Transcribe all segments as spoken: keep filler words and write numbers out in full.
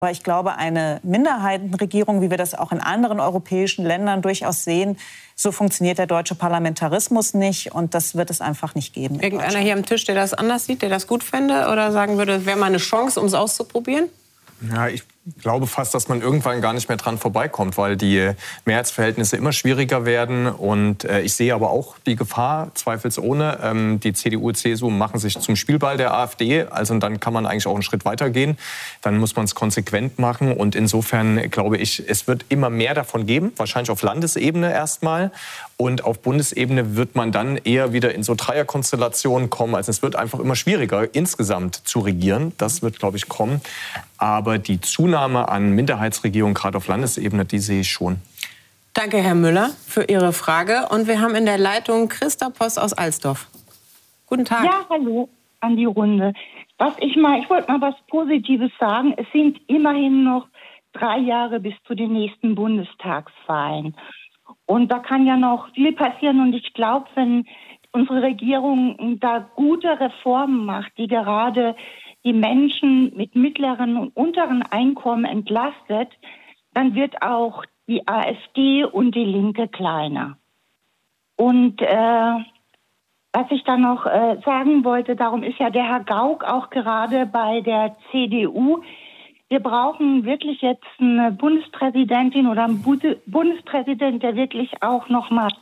Aber ich glaube, eine Minderheitenregierung, wie wir das auch in anderen europäischen Ländern durchaus sehen, so funktioniert der deutsche Parlamentarismus nicht. Und das wird es einfach nicht geben. Irgendeiner hier am Tisch, der das anders sieht, der das gut fände oder sagen würde, es wäre mal eine Chance, um es auszuprobieren? Ja, ich glaube fast, dass man irgendwann gar nicht mehr dran vorbeikommt, weil die Mehrheitsverhältnisse immer schwieriger werden. Und äh, ich sehe aber auch die Gefahr, zweifelsohne. Ähm, die C D U, C S U machen sich zum Spielball der AfD. Also dann kann man eigentlich auch einen Schritt weiter gehen. Dann muss man es konsequent machen. Und insofern glaube ich, es wird immer mehr davon geben. Wahrscheinlich auf Landesebene erstmal. Und auf Bundesebene wird man dann eher wieder in so Dreierkonstellationen kommen. Also es wird einfach immer schwieriger, insgesamt zu regieren. Das wird, glaube ich, kommen. Aber die Zunahme an Minderheitsregierungen, gerade auf Landesebene, die sehe ich schon. Danke, Herr Müller, für Ihre Frage. Und wir haben in der Leitung Christa Post aus Alsdorf. Guten Tag. Ja, hallo an die Runde. Was ich mal, ich wollte mal was Positives sagen. Es sind immerhin noch drei Jahre bis zu den nächsten Bundestagswahlen. Und da kann ja noch viel passieren. Und ich glaube, wenn unsere Regierung da gute Reformen macht, die gerade die Menschen mit mittleren und unteren Einkommen entlastet, dann wird auch die AfD und die Linke kleiner. Und äh, was ich da noch äh, sagen wollte, darum ist ja der Herr Gauck auch gerade bei der C D U. Wir brauchen wirklich jetzt eine Bundespräsidentin oder einen Bundespräsident, der wirklich auch noch mal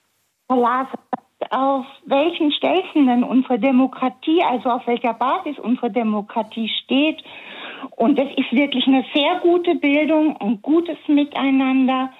auf welchen Stelzen denn unsere Demokratie, also auf welcher Basis unsere Demokratie steht. Und es ist wirklich eine sehr gute Bildung, ein gutes Miteinander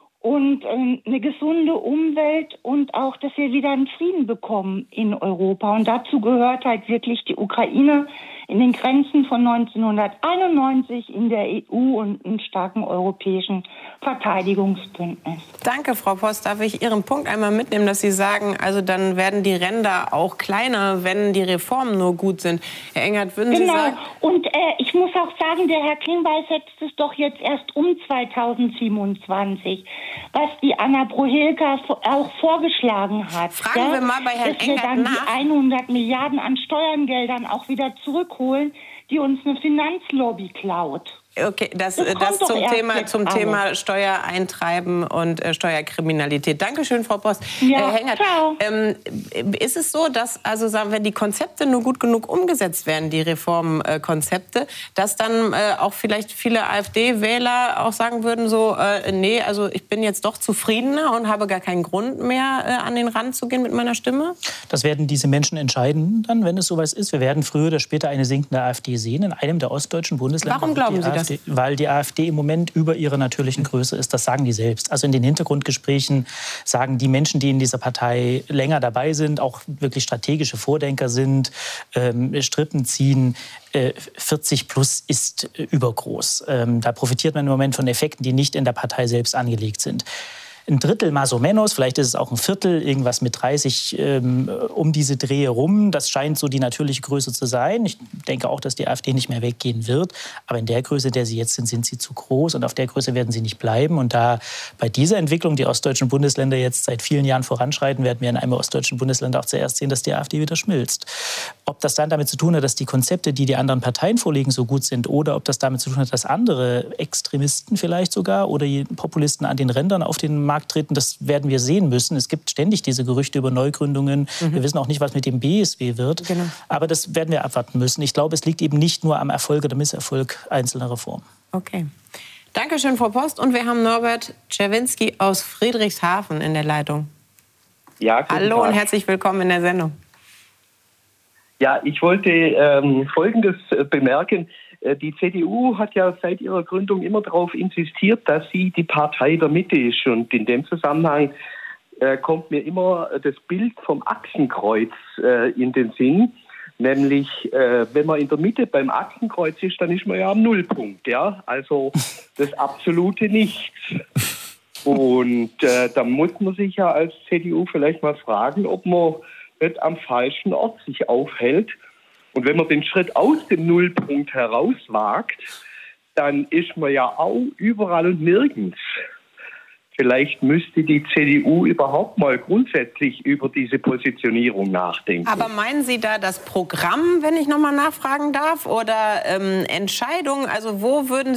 und äh, eine gesunde Umwelt und auch, dass wir wieder einen Frieden bekommen in Europa. Und dazu gehört halt wirklich die Ukraine in den Grenzen von neunzehnhunderteinundneunzig in der E U und einen starken europäischen Verteidigungsbündnis. Danke, Frau Post. Darf ich Ihren Punkt einmal mitnehmen, dass Sie sagen, also dann werden die Ränder auch kleiner, wenn die Reformen nur gut sind. Herr Engert, würden Sie genau. sagen... Genau. Und äh, ich muss auch sagen, der Herr Klingbeil setzt es doch jetzt erst um zweitausendsiebenundzwanzig, was die Anna Prohilka auch vorgeschlagen hat. Fragen ja? wir mal bei Herrn Dass wir Engert dann nach. die hundert Milliarden an Steuergeldern auch wieder zurückholen, die uns eine Finanzlobby klaut. Okay, das, das, das zum, Thema, zum Thema Steuereintreiben und äh, Steuerkriminalität. Dankeschön, Frau Post. Ja, äh, Engert, ähm, ist es so, dass, also sagen wir, die Konzepte nur gut genug umgesetzt werden, die Reformkonzepte, dass dann äh, auch vielleicht viele AfD-Wähler auch sagen würden, so, äh, nee, also ich bin jetzt doch zufriedener und habe gar keinen Grund mehr, äh, an den Rand zu gehen mit meiner Stimme? Das werden diese Menschen entscheiden, dann, wenn es soweit ist. Wir werden früher oder später eine sinkende AfD sehen in einem der ostdeutschen Bundesländer. Warum glauben Sie das? Weil die AfD im Moment über ihrer natürlichen Größe ist. Das sagen die selbst. Also in den Hintergrundgesprächen sagen die Menschen, die in dieser Partei länger dabei sind, auch wirklich strategische Vordenker sind, ähm, Strippen ziehen, äh, vierzig plus ist äh, übergroß. Ähm, da profitiert man im Moment von Effekten, die nicht in der Partei selbst angelegt sind. Ein Drittel más o menos, vielleicht ist es auch ein Viertel, irgendwas mit dreißig ähm, um diese Drehe rum. Das scheint so die natürliche Größe zu sein. Ich denke auch, dass die AfD nicht mehr weggehen wird. Aber in der Größe, in der sie jetzt sind, sind sie zu groß. Und auf der Größe werden sie nicht bleiben. Und da bei dieser Entwicklung die ostdeutschen Bundesländer jetzt seit vielen Jahren voranschreiten, werden wir in einem ostdeutschen Bundesland auch zuerst sehen, dass die AfD wieder schmilzt. Ob das dann damit zu tun hat, dass die Konzepte, die die anderen Parteien vorlegen, so gut sind, oder ob das damit zu tun hat, dass andere Extremisten vielleicht sogar oder Populisten an den Rändern auf den Markt treten, das werden wir sehen müssen. Es gibt ständig diese Gerüchte über Neugründungen. Mhm. Wir wissen auch nicht, was mit dem B S W wird. Genau. Aber das werden wir abwarten müssen. Ich glaube, es liegt eben nicht nur am Erfolg oder Misserfolg einzelner Reformen. Okay. Dankeschön, Frau Post. Und wir haben Norbert Czerwinski aus Friedrichshafen in der Leitung. Ja, hallo Tag. Und herzlich willkommen in der Sendung. Ja, ich wollte ähm, Folgendes äh, bemerken. Die C D U hat ja seit ihrer Gründung immer darauf insistiert, dass sie die Partei der Mitte ist. Und in dem Zusammenhang äh, kommt mir immer das Bild vom Achsenkreuz äh, in den Sinn. Nämlich, äh, wenn man in der Mitte beim Achsenkreuz ist, dann ist man ja am Nullpunkt. Ja? Also das absolute Nichts. Und äh, da muss man sich ja als C D U vielleicht mal fragen, ob man nicht am falschen Ort sich aufhält. Und wenn man den Schritt aus dem Nullpunkt heraus wagt, dann ist man ja auch überall und nirgends. Vielleicht müsste die C D U überhaupt mal grundsätzlich über diese Positionierung nachdenken. Aber meinen Sie da das Programm, wenn ich noch mal nachfragen darf, oder ähm, Entscheidungen? Also wo würden Sie